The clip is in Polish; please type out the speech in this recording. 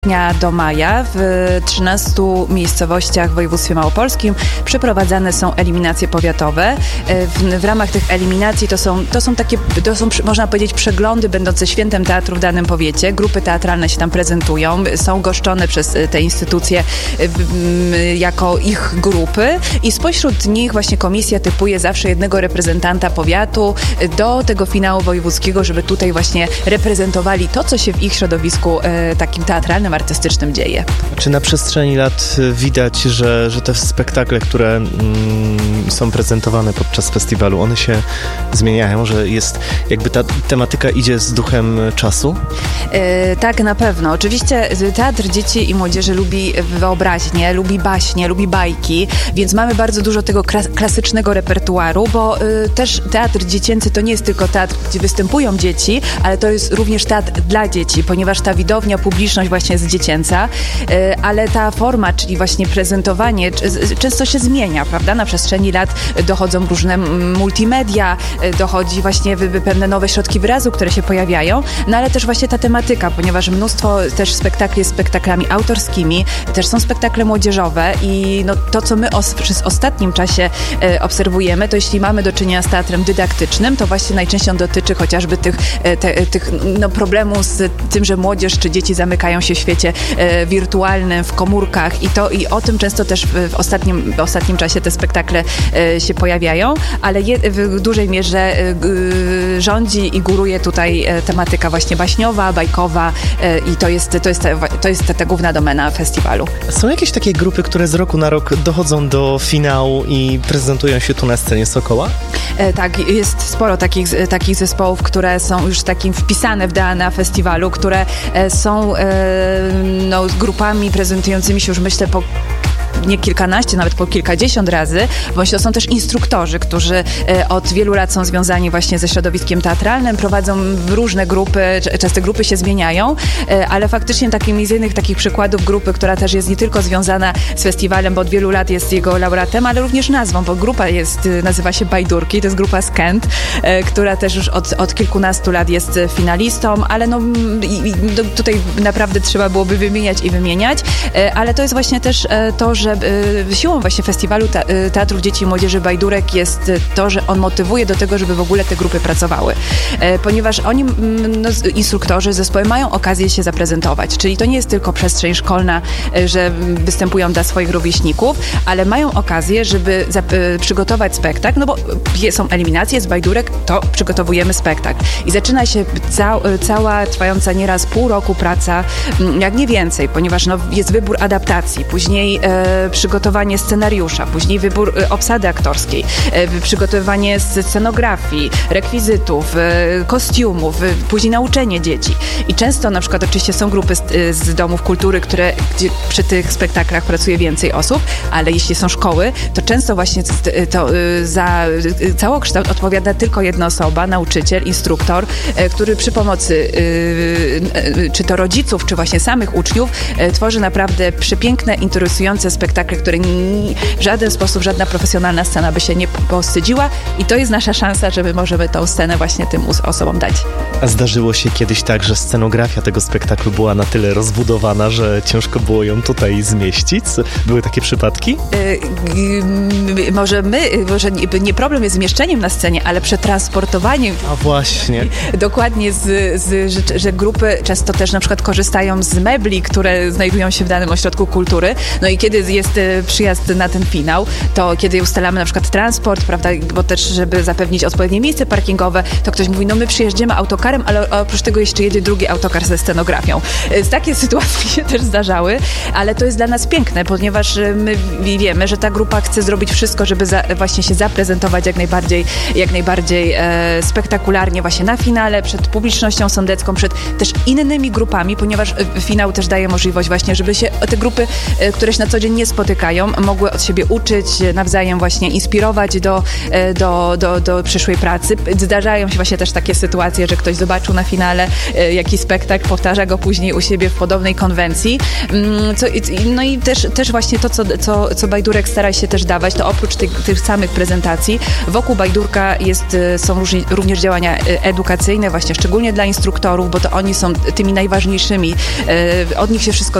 Dnia do maja w 13 miejscowościach w województwie małopolskim przeprowadzane są eliminacje powiatowe. W ramach tych eliminacji to są można powiedzieć przeglądy będące świętem teatru w danym powiecie. Grupy teatralne się tam prezentują, są goszczone przez te instytucje jako ich grupy i spośród nich właśnie komisja typuje zawsze jednego reprezentanta powiatu do tego finału wojewódzkiego, żeby tutaj właśnie reprezentowali to, co się w ich środowisku takim teatralnym, artystycznym dzieje. Czy na przestrzeni lat widać, że te spektakle, które są prezentowane podczas festiwalu, one się zmieniają, że jest jakby ta tematyka idzie z duchem czasu? Tak, na pewno. Oczywiście teatr dzieci i młodzieży lubi wyobraźnię, lubi baśnie, lubi bajki, więc mamy bardzo dużo tego klasycznego repertuaru, bo też teatr dziecięcy to nie jest tylko teatr, gdzie występują dzieci, ale to jest również teatr dla dzieci, ponieważ ta widownia, publiczność właśnie jest dziecięca, ale ta forma, czyli właśnie prezentowanie często się zmienia, prawda? Na przestrzeni lat dochodzą różne multimedia, dochodzi właśnie pewne nowe środki wyrazu, które się pojawiają, no ale też właśnie ta tematyka, ponieważ mnóstwo też spektakli jest spektaklami autorskimi, też są spektakle młodzieżowe i no, to, co my przez ostatnim czasie obserwujemy, to jeśli mamy do czynienia z teatrem dydaktycznym, to właśnie najczęściej on dotyczy chociażby tych problemów z tym, że młodzież czy dzieci zamykają się w świecie wirtualnym, w komórkach i o tym często też w ostatnim czasie te spektakle się pojawiają, ale w dużej mierze rządzi i góruje tutaj tematyka właśnie baśniowa, bajkowa i to jest ta główna domena festiwalu. Są jakieś takie grupy, które z roku na rok dochodzą do finału i prezentują się tu na scenie Sokoła? Tak, jest sporo takich zespołów, które są już takim wpisane w DNA festiwalu, które są grupami prezentującymi się już myślę po nie kilkanaście, nawet po kilkadziesiąt razy, bądź to są też instruktorzy, którzy od wielu lat są związani właśnie ze środowiskiem teatralnym, prowadzą różne grupy, często grupy się zmieniają, ale faktycznie takim z jednych takich przykładów grupy, która też jest nie tylko związana z festiwalem, bo od wielu lat jest jego laureatem, ale również nazwą, bo grupa nazywa się Bajdurki, to jest grupa z Kent, która też już od kilkunastu lat jest finalistą, ale tutaj naprawdę trzeba byłoby wymieniać, ale to jest właśnie też to, że siłą właśnie festiwalu Teatru Dzieci i Młodzieży Bajdurek jest to, że on motywuje do tego, żeby w ogóle te grupy pracowały. Ponieważ oni, instruktorzy, zespoły mają okazję się zaprezentować. Czyli to nie jest tylko przestrzeń szkolna, że występują dla swoich rówieśników, ale mają okazję, żeby przygotować spektakl, no bo są eliminacje z Bajdurek, to przygotowujemy spektakl. I zaczyna się cała trwająca nieraz pół roku praca, jak nie więcej, ponieważ jest wybór adaptacji, później przygotowanie scenariusza, później wybór obsady aktorskiej, przygotowanie scenografii, rekwizytów, kostiumów, później nauczenie dzieci. I często na przykład oczywiście są grupy z domów kultury, gdzie przy tych spektaklach pracuje więcej osób, ale jeśli są szkoły, to często właśnie za całokształt odpowiada tylko jedna osoba, nauczyciel, instruktor, który przy pomocy czy to rodziców, czy właśnie samych uczniów tworzy naprawdę przepiękne, interesujące spektakle, które w żaden sposób żadna profesjonalna scena by się nie powstydziła i to jest nasza szansa, żeby możemy tą scenę właśnie tym osobom dać. A zdarzyło się kiedyś tak, że scenografia tego spektaklu była na tyle rozbudowana, że ciężko było ją tutaj zmieścić? Były takie przypadki? Może nie problem jest z zmieszczeniem na scenie, ale przetransportowaniem. A właśnie. Dokładnie, że grupy często też na przykład korzystają z mebli, które znajdują się w danym ośrodku kultury. No i kiedy jest przyjazd na ten finał, to kiedy ustalamy na przykład transport, prawda, bo też żeby zapewnić odpowiednie miejsce parkingowe, to ktoś mówi, my przyjeżdżamy autokarem, ale oprócz tego jeszcze jedzie drugi autokar ze scenografią. Takie sytuacje się też zdarzały, ale to jest dla nas piękne, ponieważ my wiemy, że ta grupa chce zrobić wszystko, żeby właśnie się zaprezentować jak najbardziej spektakularnie właśnie na finale, przed publicznością sądecką, przed też innymi grupami, ponieważ finał też daje możliwość właśnie, żeby się te grupy, które się na co dzień nie spotykają, mogły od siebie uczyć, nawzajem właśnie inspirować do przyszłej pracy. Zdarzają się właśnie też takie sytuacje, że ktoś zobaczył na finale jakiś spektakl, powtarza go później u siebie w podobnej konwencji. No i też właśnie to, co Bajdurek stara się też dawać, to oprócz tych samych prezentacji, wokół Bajdurka są również działania edukacyjne, właśnie szczególnie dla instruktorów, bo to oni są tymi najważniejszymi. Od nich się wszystko